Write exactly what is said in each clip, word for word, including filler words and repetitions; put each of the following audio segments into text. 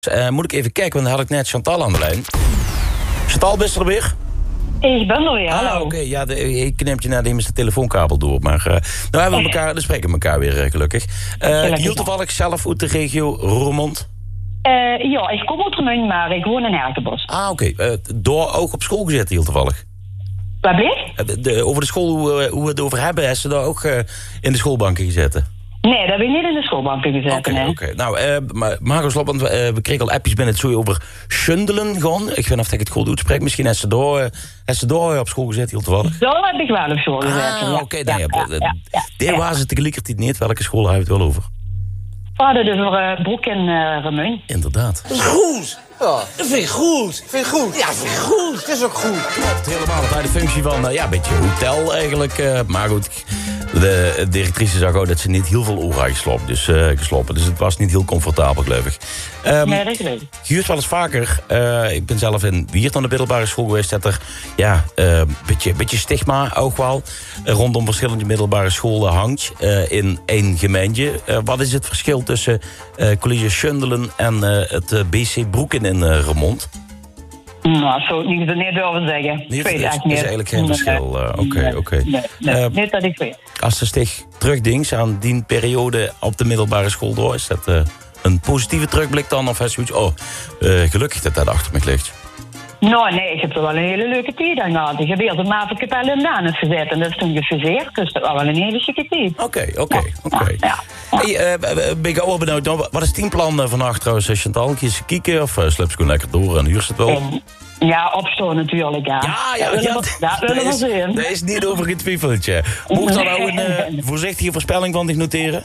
Uh, moet ik even kijken, want dan had ik net Chantal aan de lijn. Chantal, best er weer? Ik ben er weer, hallo. Ah, oké, okay. Ja, de, ik neem je naar de, de telefoonkabel door. Maar uh, nou hebben we elkaar, dan spreken we elkaar weer, uh, gelukkig. Uh, heel toevallig zelf uit de regio Roermond? Uh, ja, ik kom uit Roermond, maar ik woon in Herkenbos. Ah, oké. Okay. Uh, door ook op school gezet, heel toevallig? Waar bleef? Uh, de, de, over de school, hoe, hoe we het over hebben, is ze daar ook uh, in de schoolbanken gezeten? Nee, dat ben ik niet in de schoolbanken gezet. Oké, okay, okay. Nou, uh, maar Margot Slop, want uh, we kregen al appjes binnen het zo over Schundelen gewoon. Ik weet niet of ik het goed uitspreek. Misschien heeft ze door, uh, heeft ze door op school gezet, heel toevallig. Zo heb ik wel op school gezet. Ah, ja. oké. Okay, ja, nou, ja, ja, ja, ja, Daar ja. waren ze tegelijkertijd niet. Welke school hebben we het wel over? We hadden dus voor uh, Broek en uh, Remun. Inderdaad. Dat is goed. Ja, dat vind ik goed. Vind je goed? Ja, vind ik goed. Het is ook goed. Klopt, helemaal bij de functie van, uh, ja, een beetje hotel eigenlijk. Uh, maar goed, de directrice zag ook dat ze niet heel veel oren had geslopen. Dus, uh, geslopen. Dus het was niet heel comfortabel, geloof ik. Um, nee, dat weet ik. Je hoort wel eens vaker, uh, ik ben zelf in Wiert aan de middelbare school geweest, dat er ja, een uh, beetje, beetje stigma ook wel uh, rondom verschillende middelbare scholen hangt uh, in één gemeente. Uh, wat is het verschil tussen uh, college Schundelen en uh, het uh, B C Broeken in uh, Remond? Nou, zo niet, niet durven zeggen. Niet, ik weet is, eigenlijk niet. is eigenlijk geen verschil. Oké, uh, oké. Okay, okay. Nee, nee, uh, niet dat ik weet. Als ze zich terugdenkt aan die periode op de middelbare school door, is dat uh, een positieve terugblik dan? Of is zoiets, oh, uh, gelukkig dat dat achter me ligt? Nou, nee, ik heb er wel een hele leuke tijd aan gehad. Ik heb eerst een Mavenkapel in Danes gezet en dat is toen gefuseerd. Dus dat was wel een hele chique tijd. Oké, oké, oké. Hey, uh, ben ik ook wel benieuwd, nou, wat is het teamplan uh, vannacht trouwens, Chantal? Kies je kieken of uh, sleep ze gewoon lekker door en huur ze het wel? Um, ja, opstoon natuurlijk, ja. Ja, ja, dat ja. Dat willen we zien. Daar is niet over getwijfeld, ja. Mocht er nou een uh, voorzichtige voorspelling van zich noteren?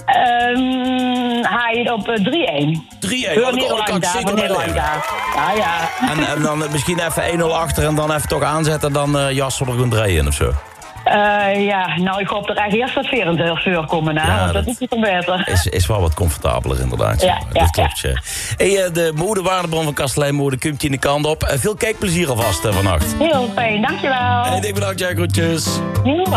Um, hij op uh, drie-één. drie-één? Voor Nederland daar, voor Nederland daar. Ja, ja. En, en dan misschien even één nul achter en dan even toch aanzetten en dan uh, jassen we er gewoon drie in of zo? Uh, ja, nou, ik hoop dat eigenlijk eerst wat vierentwintig uur komen na, ja, want dat, dat is niet beter. Is, is wel wat comfortabeler inderdaad. Ja, ja, dat klopt, ja. ja. Hey, uh, de modewaardebron van Kastelein Mode komt je in de kant op. Uh, veel kijkplezier alvast uh, vannacht. Heel fijn, dankjewel. En ik bedankt, jij, groetjes. Heel